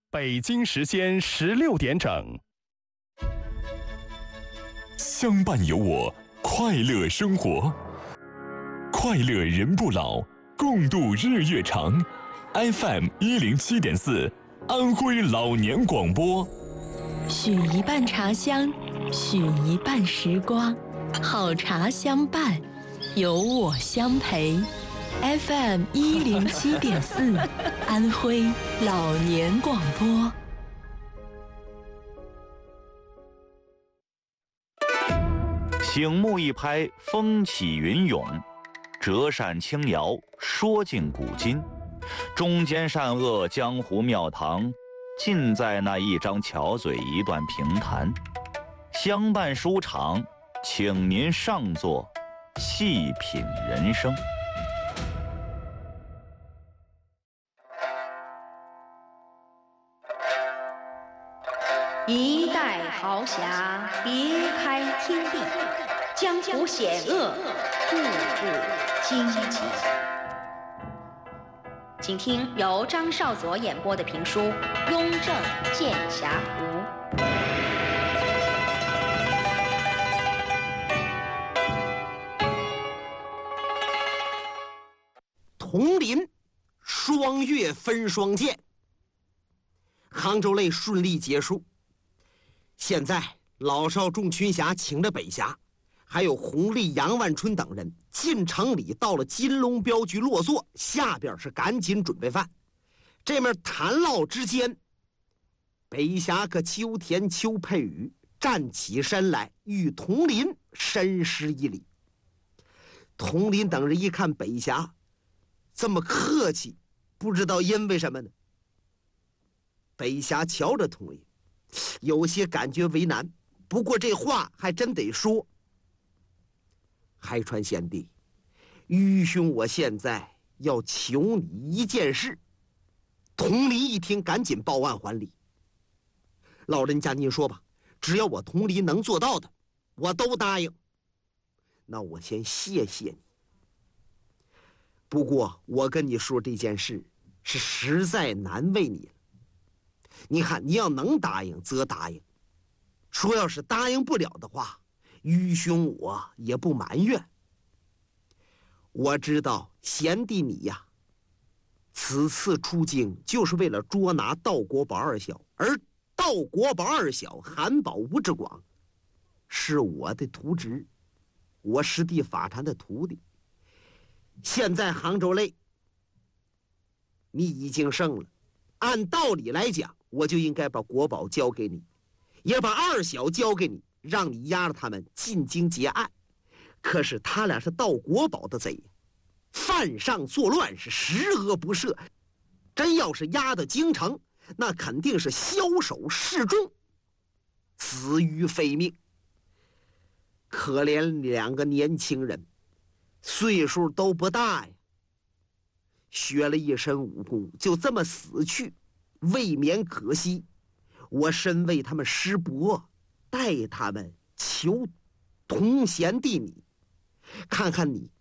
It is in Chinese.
北京时间16点整。 相伴有我，快乐生活，快乐人不老，共度日月长。FM 107.4，安徽老年广播。 许一半茶香，许一半时光，好茶相伴，有我相陪。FM 107.4，安徽老年广播。 醒目一拍，风起云涌；折扇轻摇，说尽古今。忠奸善恶，江湖庙堂，尽在那一张巧嘴，一段评弹。相伴书场，请您上座，细品人生。 一代豪侠，别开天地，江湖险恶，步步荆棘。请听由张少佐演播的评书《雍正剑侠图》。 铜林，双月分双剑，杭州类顺利结束。现在老少众群侠请着北峡，还有弘历、杨万春等人进城里，到了金龙镖局落座，下边是赶紧准备饭。这面谈唠之间，北峡可秋田邱佩宇站起身来，与铜林深施一礼。铜林等人一看北峡这么客气，不知道因为什么呢？北峡瞧着铜林，有些感觉为难，不过这话还真得说。海川贤弟，愚兄我现在要求你一件事。铜林一听，赶紧报案还礼。老人家您说吧，只要我铜林能做到的，我都答应。那我先谢谢你。不过我跟你说这件事是实在难为你了。你看，你要能答应则答应，说要是答应不了的话，愚兄我也不埋怨。我知道贤弟你呀，此次出京就是为了捉拿道国宝二小，而道国宝二小韩宝吴志广是我的徒侄，我师弟法禅的徒弟。现在杭州类你已经胜了，按道理来讲，我就应该把国宝交给你，也把二小交给你，让你押着他们进京结案。可是他俩是盗国宝的贼，犯上作乱，是十恶不赦。真要是押到京城，那肯定是枭首示众，死于非命。可怜两个年轻人，岁数都不大呀，学了一身武功，就这么死去，未免可惜。我深为他们师伯，代他们求同贤弟你，看看你